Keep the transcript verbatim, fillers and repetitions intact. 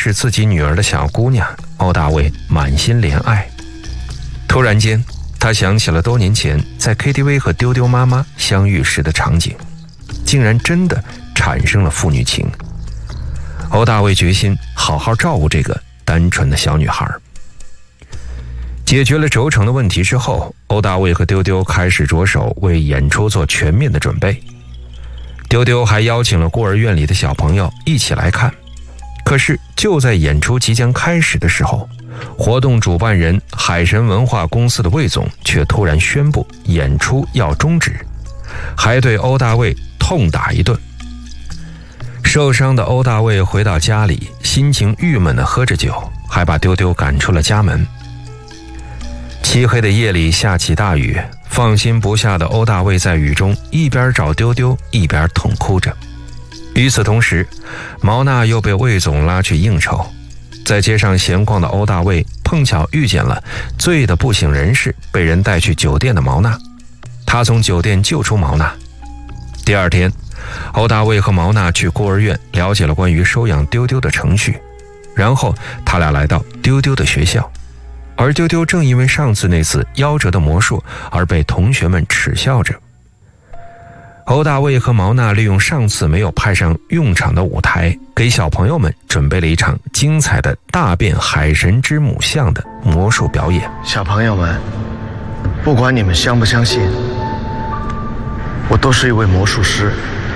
是自己女儿的小姑娘，欧大卫满心怜爱。突然间，他想起了多年前在 K T V 和丢丢妈妈相遇时的场景，竟然真的产生了父女情。欧大卫决心好好照顾这个单纯的小女孩。解决了轴承的问题之后，欧大卫和丢丢开始着手为演出做全面的准备。丢丢还邀请了孤儿院里的小朋友一起来看。可是就在演出即将开始的时候，活动主办人海神文化公司的魏总却突然宣布演出要终止，还对欧大卫痛打一顿。受伤的欧大卫回到家里，心情郁闷地喝着酒，还把丢丢赶出了家门。漆黑的夜里下起大雨，放心不下的欧大卫在雨中一边找丢丢一边痛哭着。与此同时，毛娜又被魏总拉去应酬。在街上闲逛的欧大卫碰巧遇见了醉得不省人事被人带去酒店的毛娜，他从酒店救出毛娜。第二天，欧大卫和毛娜去孤儿院了解了关于收养丢丢的程序，然后他俩来到丢丢的学校。而丢丢正因为上次那次夭折的魔术而被同学们耻笑着。欧大卫和毛娜利用上次没有派上用场的舞台，给小朋友们准备了一场精彩的大变海神之母像的魔术表演。 小朋友们，不管你们相不相信，我都是一位魔术师。